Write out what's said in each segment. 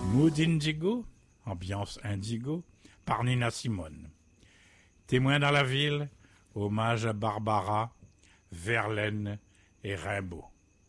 Mood Indigo, ambiance indigo, par Nina Simone. Témoin dans la ville, hommage à Barbara, Verlaine et Rimbaud.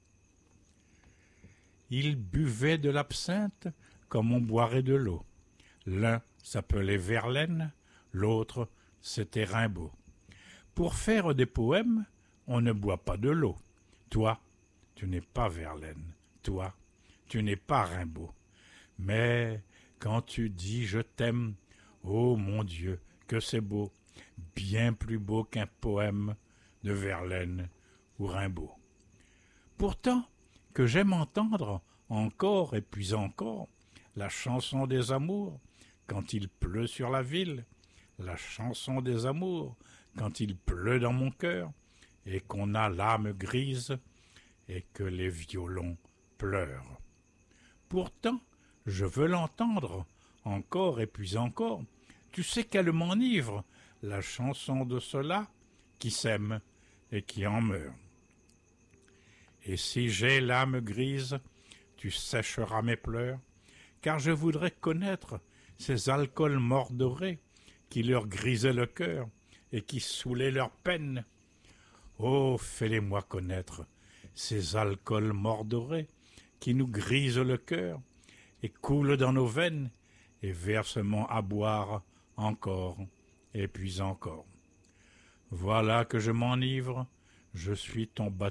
Ils buvaient de l'absinthe comme on boirait de l'eau. L'un s'appelait Verlaine, l'autre c'était Rimbaud. Pour faire des poèmes, on ne boit pas de l'eau. Toi, tu n'es pas Verlaine. Toi, tu n'es pas Rimbaud. Mais quand tu dis je t'aime, oh mon Dieu, que c'est beau, bien plus beau qu'un poème de Verlaine ou Rimbaud. Pourtant, que j'aime entendre encore et puis encore la chanson des amours quand il pleut sur la ville, la chanson des amours quand il pleut dans mon cœur et qu'on a l'âme grise et que les violons pleurent. Pourtant, je veux l'entendre encore et puis encore. Tu sais qu'elle m'enivre, la chanson de ceux-là qui s'aiment et qui en meurent. Et si j'ai l'âme grise, tu sécheras mes pleurs, car je voudrais connaître ces alcools mordorés qui leur grisaient le cœur et qui saoulaient leur peine. Oh, fais-les-moi connaître ces alcools mordorés qui nous grisent le cœur et coulent dans nos veines et versement à boire encore et puis encore. Voilà que je m'enivre, je suis ton